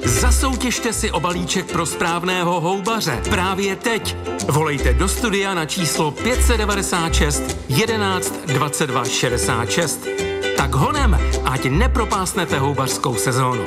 Zasoutěžte si o balíček pro správného houbaře právě teď. Volejte do studia na číslo 596 11 22 66. Tak honem, ať nepropásnete houbařskou sezónu.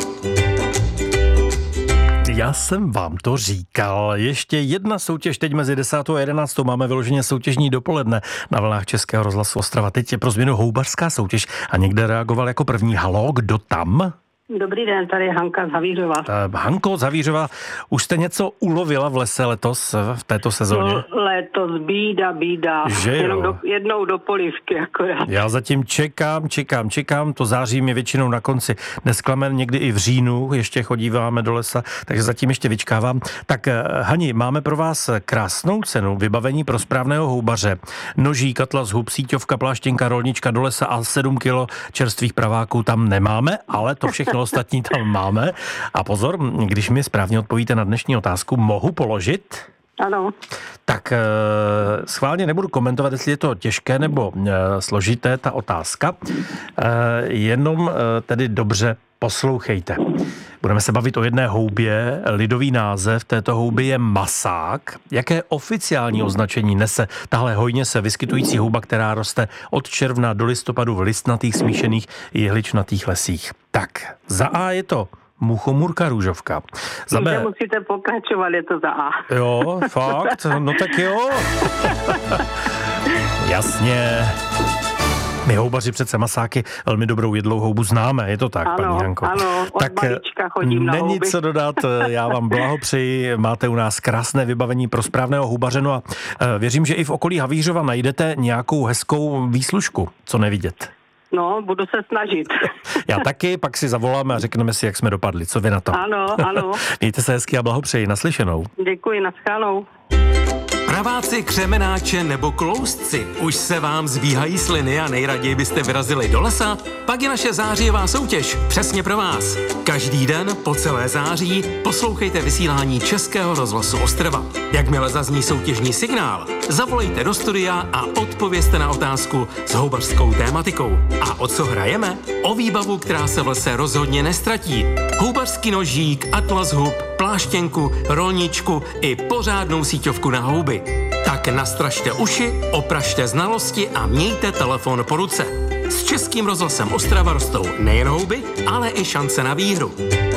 Já jsem vám to říkal. Ještě jedna soutěž teď mezi 10. a 11. Máme vyloženě soutěžní dopoledne na vlnách Českého rozhlasu Ostrava. Teď je pro změnu houbařská soutěž a někde reagoval jako první. Haló, kdo tam? Dobrý den, tady Hanka z Havířova. Hanko z Havířova, už jste něco ulovila v lese letos, v této sezóně? No, letos bída. Jednou do polivky akorát. Já zatím čekám, to září mi většinou na konci. Nesklamen někdy i v říjnu, ještě chodíváme do lesa, takže zatím ještě vyčkávám. Tak Hani, máme pro vás krásnou cenu, vybavení pro správného houbaře. Nožík, atlas, hub, síťovka, pláštěnka, rolnička do lesa a 7 kilo čerstvých praváků tam nemáme, ale to všechno ostatní tam máme. A pozor, když mi správně odpovíte na dnešní otázku, mohu položit? Ano. Tak schválně nebudu komentovat, jestli je to těžké nebo složité ta otázka. Jenom tedy dobře poslouchejte. Budeme se bavit o jedné houbě. Lidový název této houby je masák. Jaké oficiální označení nese tahle hojně se vyskytující houba, která roste od června do listopadu v listnatých smíšených jehličnatých lesích? Tak, za A je to muchomůrka růžovka. Za B... Musíte pokračovat, je to za A. Jo, fakt? No tak jo. Jasně. My houbaři přece masáky velmi dobrou jedlou houbu známe, je to tak, paní Hanko? Ano, od tak malička chodím na houby. Není co dodat, já vám blahopřeji, máte u nás krásné vybavení pro správného houbaře, no a věřím, že i v okolí Havířova najdete nějakou hezkou výslužku, co nevidět. No, budu se snažit. Já taky, pak si zavoláme a řekneme si, jak jsme dopadli, co vy na to? Ano. Mějte se hezky a blahopřeji, naslyšenou. Děkuji, naschledanou. Praváci, křemenáče nebo kloustci, už se vám zbíhají sliny a nejraději byste vyrazili do lesa? Pak je naše zářijová soutěž přesně pro vás. Každý den po celé září poslouchejte vysílání Českého rozhlasu Ostrava. Jakmile zazní soutěžní signál, zavolejte do studia a odpovězte na otázku s houbařskou tématikou. A o co hrajeme? O výbavu, která se v lese rozhodně nestratí. Houbařský nožík, atlas hub, pláštěnku, rolničku i pořádnou síťovku na houby. Tak nastražte uši, opražte znalosti a mějte telefon po ruce. S Českým rozhlasem Ostrava rostou nejen houby, ale i šance na výhru.